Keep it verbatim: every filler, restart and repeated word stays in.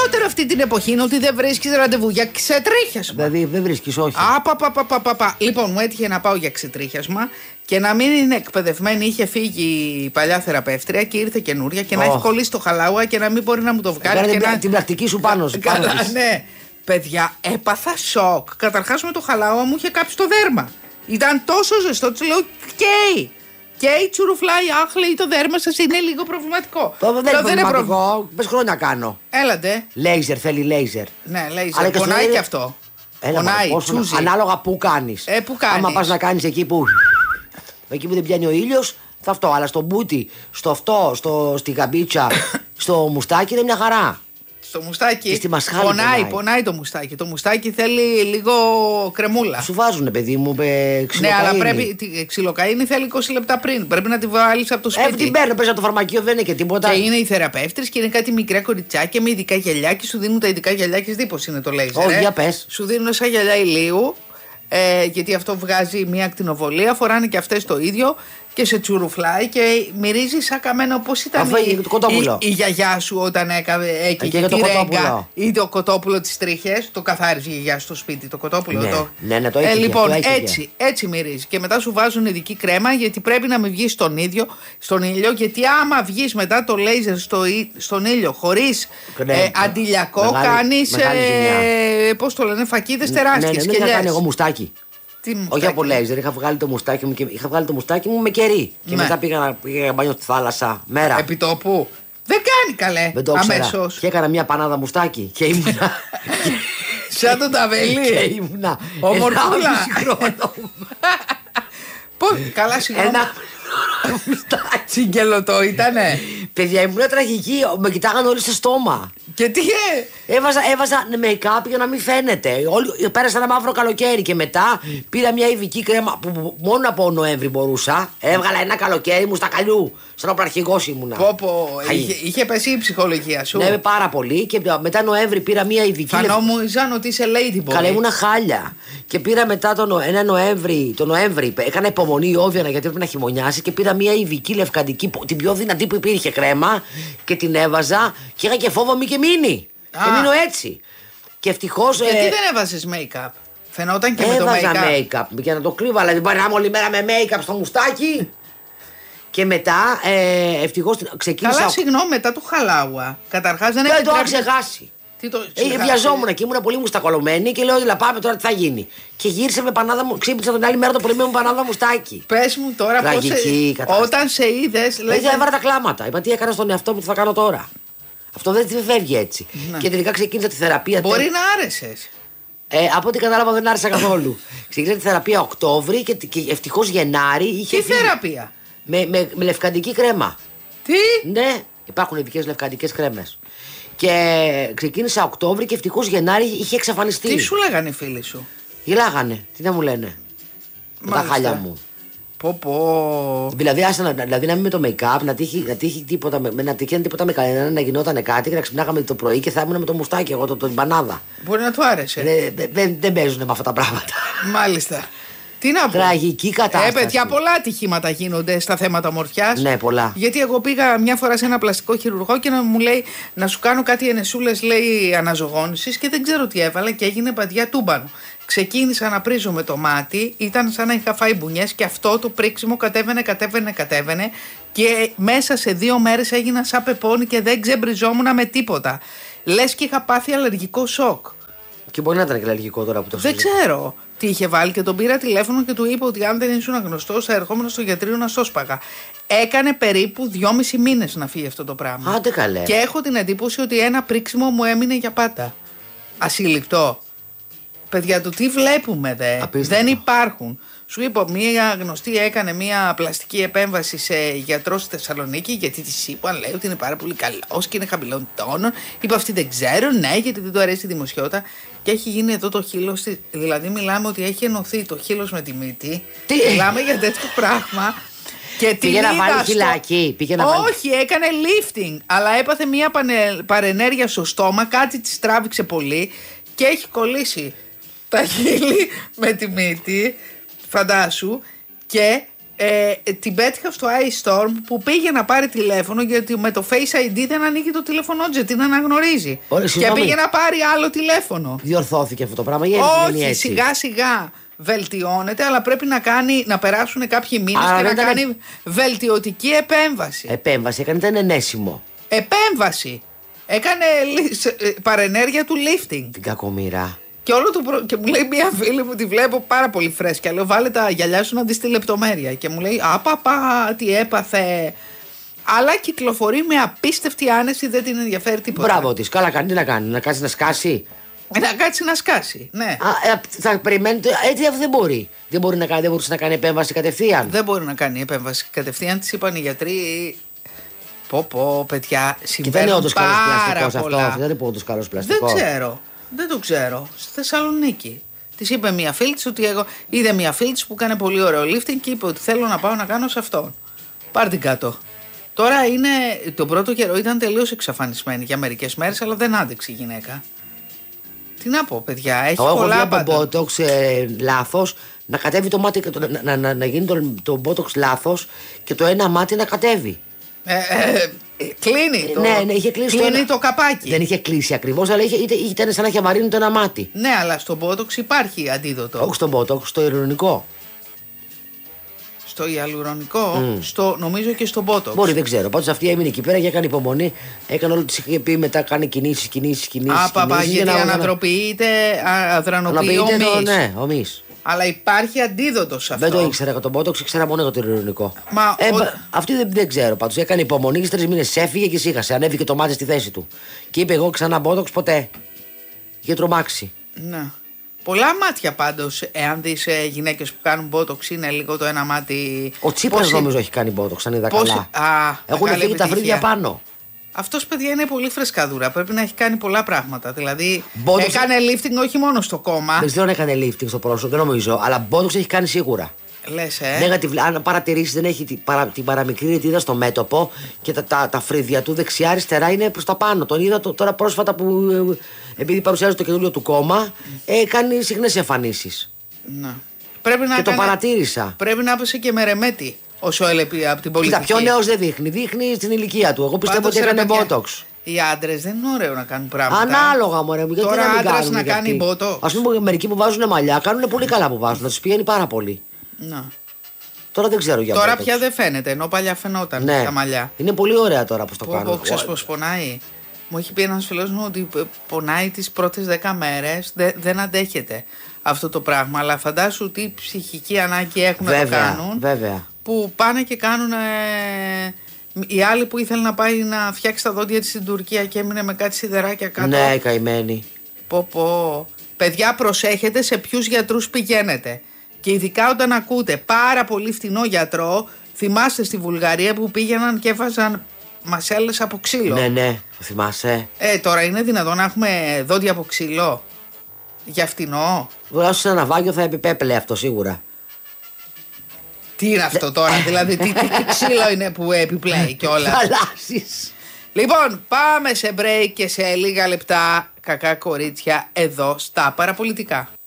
χειρότερο αυτή την εποχή είναι ότι δεν βρίσκεις ραντεβού για ξετρίχιασμα. Δηλαδή δεν βρίσκεις, όχι. Απαπαπαπαπαπα. Λοιπόν, μου έτυχε να πάω για ξετρίχιασμα και να μην είναι εκπαιδευμένη. Είχε φύγει η παλιά θεραπεύτρια και ήρθε καινούρια και oh. να έχει κολλήσει το χαλάουα και να μην μπορεί να μου το βγάλει. Κάνε και την, να... την πρακτική σου πάνω. Καλά, ναι. Παιδιά, έπαθα σοκ. Καταρχάς με το χαλάουα μου είχε κάψει το δέρμα. Ήταν τόσο ζεστό, του λέω καίει. Καίει, τσουρουφλάει, άχ, λέει το δέρμα σας είναι λίγο προβληματικό. Το δεν είναι προβληματικό, πες χρόνια κάνω. Έλατε. Λέιζερ, θέλει λέιζερ. Ναι, λέιζερ. Πονάει και αυτό. Έλα, πονάει, πόσο, τσούζει. ανάλογα που κάνεις. Ε, που κάνεις. Άμα πας να κάνεις εκεί που, εκεί που δεν πιάνει ο ήλιος, θα αυτό. Αλλά στο μπούτι, στο αυτό, στο, στη γαμπίτσα, στο μουστάκι είναι μια χαρά. Στο μουστάκι στη πονάει, πονάει, πονάει το μουστάκι. Το μουστάκι θέλει λίγο κρεμούλα. Σου βάζουνε, παιδί μου, ε, ναι, αλλά πρέπει. Τη ξυλοκαΐνη θέλει είκοσι λεπτά πριν. Πρέπει να τη βάλεις από το σπίτι. Ε, την παίρνω, πες από το φαρμακείο, δεν είναι και τίποτα. Και είναι οι θεραπεύτες και είναι κάτι μικρά κοριτσάκια με ειδικά γυαλιά και σου δίνουν τα ειδικά γυαλιά και δει πως είναι το λέιζερ. Όχι, ε. για πες. Σου δίνουν σαν γυαλιά ηλίου. Ε, γιατί αυτό βγάζει μια ακτινοβολία. Φοράνε και αυτές το ίδιο. Και σε τσουρουφλάει και μυρίζει σαν καμένο. Πώς ήταν η, η, η, η γιαγιά σου όταν έκαβε έκαιγε τη ρέγγα ή το κοτόπουλο της τρίχες. Το καθάριζε η γιαγιά στο σπίτι, το κοτόπουλο. Ναι, το... ναι, ναι, το ε, έκαιγε, λοιπόν, το έκαιγε. έτσι, έτσι μυρίζει. Και μετά σου βάζουν ειδική κρέμα γιατί πρέπει να μην βγεις στον ίδιο, στον ήλιο. Γιατί άμα βγεις μετά το λέιζερ στο, στον ήλιο χωρίς ναι, ε, αντιλιακό, κάνεις. Ε, πώς το λένε, φακίδες τεράστιες. Ναι, ναι, ναι, ναι, κάνει εγώ μουστάκι. Όχι από λέιζερ, είχα βγάλει το μουστάκι μου και είχα βγάλει το μουστάκι μου με κερί. Και ναι. μετά πήγα, πήγα μπάνιο στη θάλασσα μέρα. Επιτόπου. Δεν κάνει καλέ. Δεν το ήξερα. Και έκανα μια πανάδα μουστάκι και ήμουνα. Σαν το ταβελί. Και ήμουνα. Ομορφούλα. Πώς, καλά συγγνώμη. Ένα μουστάκι. Συγκελωτό ήτανε. Παιδιά, ήμουν τραγική. Με κοιτάγαν όλοι στο στόμα. Και τι ε? Έβαζα, έβαζα make-up για να μην φαίνεται. Όλοι, πέρασα ένα μαύρο καλοκαίρι και μετά πήρα μια ειδική κρέμα που μόνο από Νοέμβρη μπορούσα. Έβγαλα ένα καλοκαίρι μου στα καλιού. Σαν οπραρχηγός ήμουνα. Πω, πω. Είχε, είχε πέσει η ψυχολογία σου. Ναι, πάρα πολύ. Και μετά Νοέμβρη πήρα μια ειδική. Φανόμουζαν ότι είσαι ladyboy. Καλά, ήμουνα χάλια. Και πήρα μετά τον ένα Νοέμβρη. Το Νοέμβρη έκανα υπομονή η Όβιανα γιατί έπρεπε να χειμωνιάσει και πήρα μια ειδική λευκαντική, την πιο δυνατή που υπήρχε κρέμα και την έβαζα και είχα και φόβο μη και μείνει. Και μείνω έτσι. Και ευτυχώς. Γιατί ε... δεν έβαζες make-up? Φαινόταν και έβαζα με το make-up. make-up για να το κρύβα. Δηλαδή, παράμε όλη μέρα με make-up στο μουστάκι. Και μετά ε, ευτυχώς ξεκίνησα. Καλά, συγγνώμη, μετά το χαλάουα. Καταρχάς δεν επιτρέπει... το είχα ξεχάσει. Τι το ε, βιαζόμουν και ήμουν πολύ μουστακολωμένη και λέω: Λα πάμε τώρα τι θα γίνει. Και γύρισε με πανάδα μου, ξύπνησα την άλλη μέρα το πρωί με πανάδα μουστάκι. Πες μου τώρα πώς. Σε... Όταν σε είδες. Λέει, δεν έβαλα τα κλάματα. Είπα τι έκανα στον εαυτό μου, τι θα κάνω τώρα. Αυτό δεν φεύγει έτσι. Ναι. Και τελικά ξεκίνησα τη θεραπεία. Μπορεί τε... να άρεσες. Ε, από ό,τι κατάλαβα δεν άρεσα καθόλου. Ξεκίνησα τη θεραπεία Οκτώβρη και, και ευτυχώς Γενάρη είχε. Τι θεραπεία? Με, με, με λευκαντική κρέμα. Τι? Ναι, υπάρχουν ειδικές λευκαντικές κρέμες. Και ξεκίνησα Οκτώβρη και ευτυχώς Γενάρη είχε εξαφανιστεί. Τι σου λέγανε οι φίλοι σου? Γελάγανε, τι να μου λένε. Με τα χάλια μου. Πω πω. Δηλαδή, άσε να, δηλαδή να μην με το make-up, να τύχει, να τύχει τίποτα, με, να τύχει τίποτα με κανέναν, να γινόταν κάτι και να ξυπνάγαμε το πρωί και θα ήμουν με το μουστάκι εγώ, το, το, την πανάδα. Μπορεί να του άρεσε. Δεν δε, δε, δε παίζουν με αυτά τα πράγματα. Μάλιστα. Τι να πω. Τραγική κατάσταση. Ε, παιδιά, πολλά ατυχήματα γίνονται στα θέματα ομορφιάς. Ναι, πολλά. Γιατί εγώ πήγα μια φορά σε ένα πλαστικό χειρουργό και να μου λέει να σου κάνω κάτι ενεσούλες, λέει, αναζωγόνησης και δεν ξέρω τι έβαλα και έγινε παντιά τούμπανο. Ξεκίνησα να πρίζω με το μάτι, ήταν σαν να είχα φάει μπουνιές και αυτό το πρίξιμο κατέβαινε, κατέβαινε, κατέβαινε και μέσα σε δύο μέρες έγινα σαν πεπόνι και δεν ξεμπριζόμουν με τίποτα. Λες και είχα πάθει αλλεργικό σοκ. Και μπορεί να ήταν και αλλεργικό τώρα που το Δεν ξέρω τι είχε βάλει και τον πήρα τηλέφωνο και του είπα ότι αν δεν ήσουν γνωστός θα ερχόμουν στο γιατρείο να σώσπαγα. Έκανε περίπου δυόμισι μήνες να φύγει αυτό το πράγμα. Άντε καλέ. Και έχω την εντύπωση ότι ένα πρίξιμο μου έμεινε για πάντα. Ασύλληπτο. Παιδιά, το τι βλέπουμε δε. Απίστευτο. Δεν υπάρχουν. Σου είπα, μία γνωστή έκανε μία πλαστική επέμβαση σε γιατρό στη Θεσσαλονίκη, γιατί τη είπαν, λέει ότι είναι πάρα πολύ καλό και είναι χαμηλών τόνων. Είπα, αυτή δεν ξέρω, ναι, γιατί δεν του αρέσει η δημοσιότητα. Και έχει γίνει εδώ το χείλος της. Δηλαδή, μιλάμε ότι έχει ενωθεί το χείλος με τη μύτη. Τι? Μιλάμε για τέτοιο πράγμα. Και πήγε να βάλει στο... χιλάκι. Πήγε να βάλει... Όχι, έκανε lifting. Αλλά έπαθε μία πανε... παρενέργεια στο στόμα, κάτι τη τράβηξε πολύ και έχει κολλήσει τα χείλη με τη μύτη, φαντάσου, και Ε, την πέτυχα στο iStorm που πήγε να πάρει τηλέφωνο γιατί με το Face άι ντι δεν ανοίγει το τηλέφωνο του, την αναγνωρίζει. Ωραία, και πήγε να πάρει άλλο τηλέφωνο. Διορθώθηκε αυτό το πράγμα, γιατί όχι, έτσι. Σιγά σιγά βελτιώνεται, αλλά πρέπει να, κάνει, να περάσουν κάποιοι μήνες και να ήταν... κάνει βελτιωτική επέμβαση. Επέμβαση, έκανε, ήταν ενέσιμο. Επέμβαση. Έκανε παρενέργεια του lifting. Την κακομοίρα. Και, όλο το προ... και μου λέει μια φίλη μου, τη βλέπω πάρα πολύ φρέσκια. Λέω, βάλε τα γυαλιά σου να δεις τη λεπτομέρεια. Και μου λέει, απαπα, τι έπαθε. Αλλά κυκλοφορεί με απίστευτη άνεση, δεν την ενδιαφέρει τίποτα. Μπράβο της, καλά κάνει, τι να κάνει, να κάτσει να σκάσει. Να κάτσει να σκάσει, ναι. Α, ε, θα περιμένει, έτσι αυτό δεν μπορεί. Δεν μπορεί να κάνει, δεν μπορούσε να κάνει επέμβαση κατευθείαν. Δεν μπορεί να κάνει επέμβαση κατευθείαν, της είπαν οι γιατροί. Πω πω, παιδιά, συμβαίνουν πάρα πολλά. Αυτό, δεν είναι όντως καλός πλαστικός. Δεν ξέρω. Δεν το ξέρω. Στη Θεσσαλονίκη. Τη είπε μια φίλη της ότι εγώ είδε μια φίλη της που έκανε πολύ ωραίο lifting και είπε ότι θέλω να πάω να κάνω σε αυτόν. Πάρ' την κάτω. Τώρα είναι. Τον πρώτο καιρό ήταν τελείως εξαφανισμένη για μερικές μέρες, αλλά δεν άντεξε η γυναίκα. Τι να πω, παιδιά, έχει εγώ πολλά πάντα. πάντα. Εγώ μπότοξ ε, λάθος, να κατέβει το μάτι, να, να, να, να γίνει το, το μπότοξ λάθος και το ένα μάτι να κατέβει. Ε, ε, κλείνει το, ναι, ναι, είχε κλείσει κλείνει το, ένα... το καπάκι. Δεν είχε κλείσει ακριβώς, αλλά είχε, είχε, ήταν σαν να είχε βαρύνει το ένα μάτι. Ναι, αλλά στο μπότοξ υπάρχει αντίδοτο. Όχι στο μπότοξ, στο ειρωνικό. Στο ιαλουρονικό, mm. στο, νομίζω και στο μπότοξ. Μπορεί, δεν ξέρω. Πάντως αυτή έμεινε εκεί πέρα και έκανε υπομονή. Έκανε όλο τη είχε πει μετά, κάνει κινήσεις, κινήσεις, κινήσεις. Α, παπα, γιατί να... ανατροποιείται, αδρανοποιεί ομοίς. Ναι, ομοίς. Αλλά υπάρχει αντίδοτο σε αυτό. Δεν το ήξερα για τον μπότοξ, ήξερα μόνο για το ειρωνικό. Μα ε, ο... Αυτή δεν, δεν ξέρω. Πάντως έκανε υπομονή και τρεις μήνες έφυγε και σήκασε. Ανέβηκε το μάτι στη θέση του. Και είπε: εγώ ξανά μπότοξ ποτέ. Είχε τρομάξει. Ναι. Πολλά μάτια πάντως, εάν δεις ε, γυναίκες που κάνουν μπότοξ, είναι λίγο το ένα μάτι. Ο Τσίπρας νομίζω έχει κάνει μπότοξ, αν είδα Πώς... καλά. Α, έχουν φύγει τα φρύδια πάνω. Αυτός, παιδιά, είναι πολύ φρεσκαδούρα. Πρέπει να έχει κάνει πολλά πράγματα. Δηλαδή, μπότοξ... έκανε lifting όχι μόνο στο κόμμα. Δεν ξέρω αν έκανε lifting στο πρόσωπο, δεν νομίζω. Αλλά μπότοξ έχει κάνει σίγουρα. Λες, ε. Negative, αν παρατηρήσεις, δεν έχει την, παρα, την παραμικρή ρητίδα στο μέτωπο και τα, τα, τα φρύδια του δεξιά-αριστερά είναι προς τα πάνω. Τον είδα το, τώρα πρόσφατα που, επειδή παρουσιάζει το καινούριο του κόμμα, ε, κάνει συχνές εμφανίσεις. Να. Πρέπει να και έκανε... το παρατήρησα. Πρέπει να έπεσε και με ρεμέτη όσο έλεπε από την πολιτική. Κοίτα, πιο νέος δεν δείχνει. Δείχνει στην ηλικία του. Εγώ πιστεύω ότι έκανε μπότοξ. Οι άντρες δεν είναι ωραίο να κάνουν πράγματα. Ανάλογα, μωρέ μου. Τώρα άντρας να κάνει μπότοξ. Ας πούμε, μερικοί που βάζουν μαλλιά κάνουν πολύ καλά που βάζουν. Να τους πηγαίνει πάρα πολύ. Να. Τώρα δεν ξέρω για Τώρα μπότοξ. πια δεν φαίνεται, ενώ παλιά φαινόταν ναι. τα μαλλιά. Είναι πολύ ωραία τώρα που το κάνουν. Ξέρεις πως πονάει. Μου έχει πει ένας φίλος μου ότι πονάει τις πρώτες δέκα μέρες, δε, δεν αντέχεται αυτό το πράγμα. Αλλά φαντάσου τι ψυχική ανάγκη έχουν βέβαια, να το κάνουν. Βέβαια. Που πάνε και κάνουν. Ε, η άλλη που ήθελε να πάει να φτιάξει τα δόντια της στην Τουρκία και έμεινε με κάτι σιδεράκια κάτω. Ναι, καημένη. Πω πω. Παιδιά, προσέχετε σε ποιους γιατρούς πηγαίνετε. Και ειδικά όταν ακούτε πάρα πολύ φτηνό γιατρό, θυμάστε στη Βουλγαρία που πήγαιναν και έβαζαν μασέλες από ξύλο. Ναι, ναι, το θυμάσαι. Ε, τώρα είναι δυνατόν να έχουμε δόντια από ξύλο για φτηνό. Βέβαια, σε ένα ναυάγιο θα επιπέπλε αυτό σίγουρα. Τι είναι αυτό τώρα, δηλαδή τι, τι, τι ξύλο είναι που επιπλέει κιόλας. Χαλάσεις. Λοιπόν, πάμε σε break και σε λίγα λεπτά, κακά κορίτσια, εδώ στα παραπολιτικά.